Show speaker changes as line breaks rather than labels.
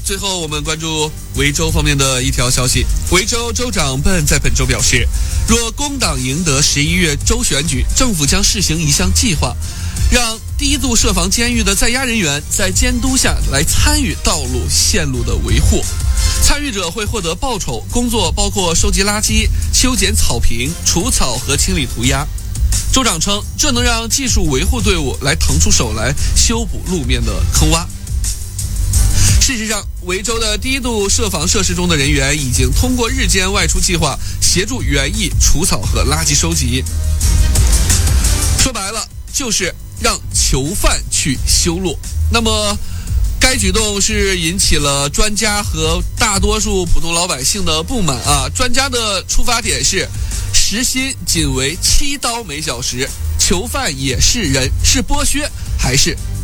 最后我们关注维州方面的一条消息。维州州长笨在本周表示，若工党赢得11月州选举，政府将试行一项计划，让低度设防监狱的在押人员在监督下来参与道路线路的维护。参与者会获得报酬，工作包括收集垃圾、修剪草坪、除草和清理涂鸦。州长称，这能让技术维护队伍来腾出手来修补路面的坑洼。事实上，维州的低度设防设施中的人员已经通过日间外出计划协助园艺、除草和垃圾收集。说白了，就是让囚犯去修路。那么该举动是引起了专家和大多数普通老百姓的不满啊！专家的出发点是，时薪仅为7刀每小时，囚犯也是人，是剥削还是